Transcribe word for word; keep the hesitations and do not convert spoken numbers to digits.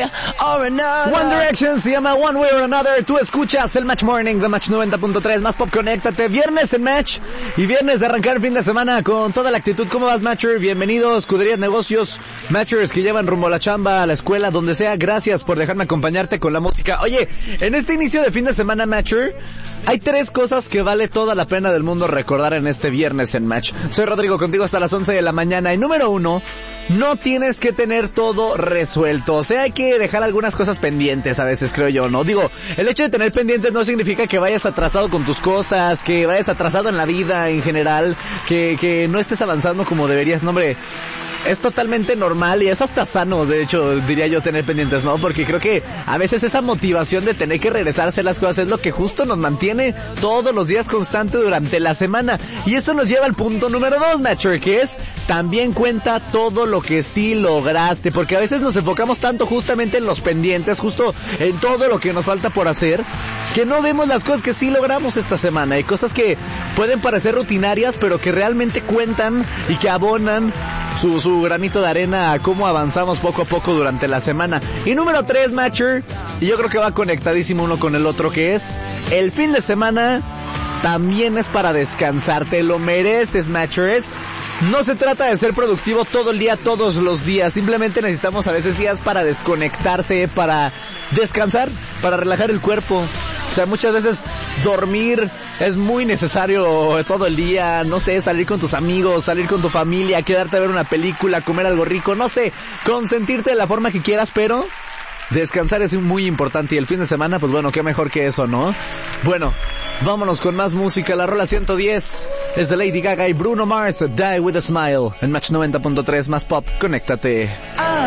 or another. One Direction se llama One Way or Another. Tú escuchas el Match Morning de Match noventa punto tres. Más Pop, conéctate. Viernes en Match y viernes de arrancar el fin de semana con toda la actitud. ¿Cómo vas, Matcher? Bienvenidos, escuderías, negocios, Matchers que llevan rumbo a la chamba, a la escuela, donde sea. Gracias por dejarme acompañarte con la música. Oye, en este inicio de fin de semana, Matcher, hay tres cosas que vale toda la pena del mundo recordar en este viernes en Match. Soy Rodrigo, contigo hasta las once de la mañana. Y número uno, no tienes que tener todo resuelto. O sea, hay que dejar algunas cosas pendientes a veces, creo yo, ¿no? Digo, el hecho de tener pendientes no significa que vayas atrasado con tus cosas, que vayas atrasado en la vida en general, que, que no estés avanzando como deberías. No, hombre, es totalmente normal y es hasta sano, de hecho, diría yo, tener pendientes, ¿no? Porque creo que a veces esa motivación de tener que regresar a hacer las cosas es lo que justo nos mantiene todos los días constante durante la semana. Y eso nos lleva al punto número dos, Matcher, que es también cuenta todo lo que sí lograste, porque a veces nos enfocamos tanto justamente en los pendientes, justo en todo lo que nos falta por hacer, que no vemos las cosas que sí logramos esta semana. Hay cosas que pueden parecer rutinarias, pero que realmente cuentan y que abonan su, su granito de arena a cómo avanzamos poco a poco durante la semana. Y número tres, Matcher, y yo creo que va conectadísimo uno con el otro, que es el fin de semana también es para descansar. Te lo mereces, Matchers. No se trata de ser productivo todo el día, todos los días. Simplemente necesitamos a veces días para desconectarse, para descansar, para relajar el cuerpo. O sea, muchas veces dormir es muy necesario todo el día. No sé, salir con tus amigos, salir con tu familia, quedarte a ver una película, comer algo rico. No sé, consentirte de la forma que quieras, pero descansar es muy importante. Y el fin de semana, pues bueno, qué mejor que eso, ¿no? Bueno, vámonos con más música. La rola ciento diez es de Lady Gaga y Bruno Mars, Die With A Smile, en Match noventa punto tres. Más Pop, conéctate.